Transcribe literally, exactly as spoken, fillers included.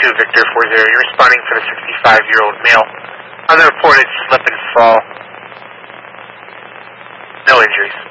two, Victor four zero. You're responding for the sixty-five-year-old male. On the reported slip and fall. No injuries.